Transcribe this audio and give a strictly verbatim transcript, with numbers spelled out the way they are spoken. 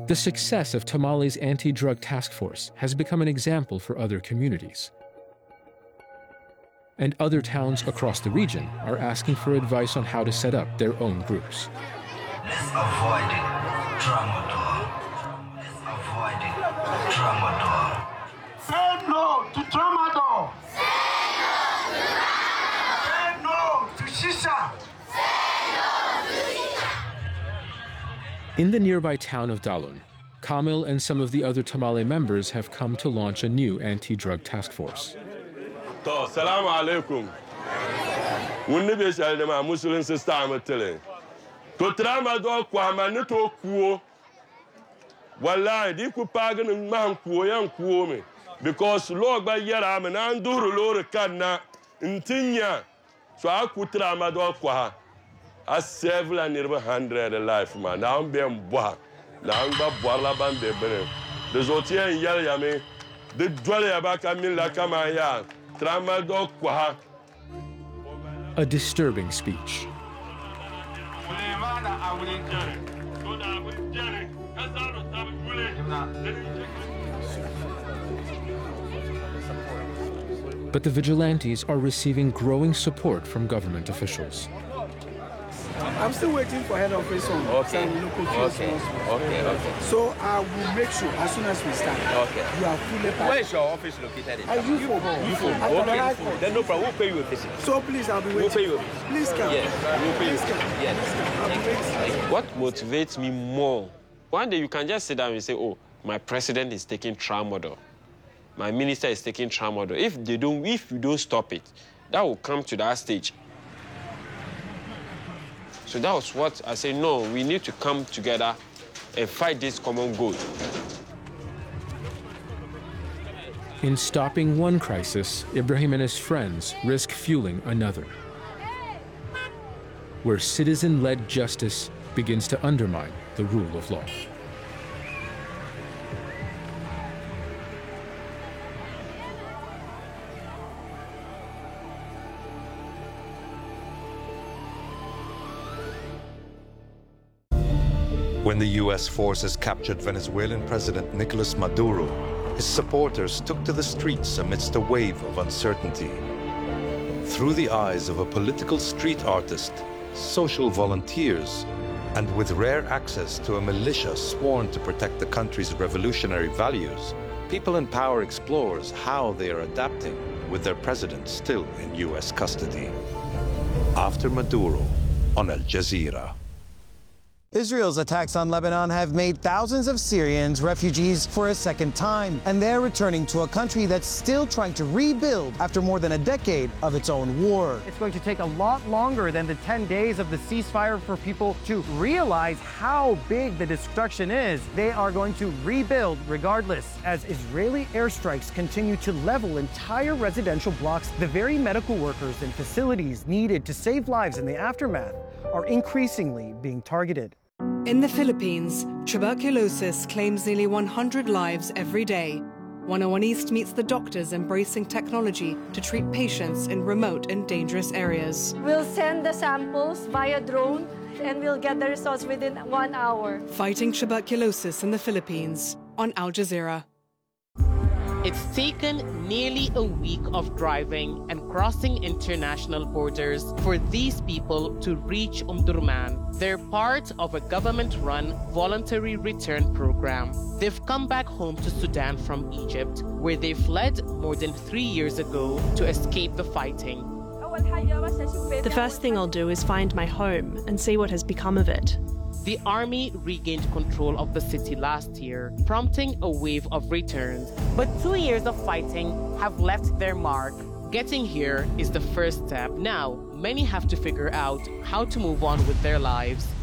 The success of Tamale's anti-drug task force has become an example for other communities. And other towns across the region are asking for advice on how to set up their own groups. Let's avoid tramadol. Let's avoid tramadol. Say no to tramadol. Say no to shisha. In the nearby town of Dalun, Kamil and some of the other Tamale members have come to launch a new anti-drug task force. Assalamu alaikum. Wunni be shal de ma Muslim sister amatele. To tramadol kwa ma ne to kuo. Wallahi di ku pagan man kuo yan kuo me because log ba yara me na nduru lore kanna ntinya so aku tramadol kwa a several nearby hundred life man na am be mboa na ngba boarla ban be bere de zotien yel yame de dwale ya ba kamil la kama ya tramadol kwa. A disturbing speech. But the vigilantes are receiving growing support from government officials. I'm still waiting for head office on okay. some local okay. okay, okay. So I will make sure as soon as we start, okay. you are fully packed. Where is your office located in? At U F O. U F O. Okay. Then no problem. We'll pay you a visit. So please, I'll be waiting. We'll pay you a visit. Please come. Yes. We'll pay you. Please come. Yes. Please come. What motivates me more? One day you can just sit down and say, oh, my president is taking tramadol. My minister is taking tramadol. If they don't, if you don't stop it, that will come to that stage. So that was what I say, no, we need to come together and fight this common goal. In stopping one crisis, Ibrahim and his friends risk fueling another, where citizen-led justice begins to undermine the rule of law. When the U S forces captured Venezuelan President Nicolas Maduro, his supporters took to the streets amidst a wave of uncertainty. Through the eyes of a political street artist, social volunteers, and with rare access to a militia sworn to protect the country's revolutionary values, People in Power explores how they are adapting with their president still in U S custody. After Maduro on Al Jazeera. Israel's attacks on Lebanon have made thousands of Syrians refugees for a second time, and they're returning to a country that's still trying to rebuild after more than a decade of its own war. It's going to take a lot longer than the ten days of the ceasefire for people to realize how big the destruction is. They are going to rebuild regardless, as Israeli airstrikes continue to level entire residential blocks. The very medical workers and facilities needed to save lives in the aftermath are increasingly being targeted. In the Philippines, tuberculosis claims nearly one hundred lives every day. one oh one East meets the doctors embracing technology to treat patients in remote and dangerous areas. We'll send the samples via drone and we'll get the results within one hour. Fighting tuberculosis in the Philippines on Al Jazeera. It's taken nearly a week of driving and crossing international borders for these people to reach Omdurman. They're part of a government-run voluntary return program. They've come back home to Sudan from Egypt, where they fled more than three years ago to escape the fighting. The first thing I'll do is find my home and see what has become of it. The army regained control of the city last year, prompting a wave of returns. But two years of fighting have left their mark. Getting here is the first step. Now, many have to figure out how to move on with their lives.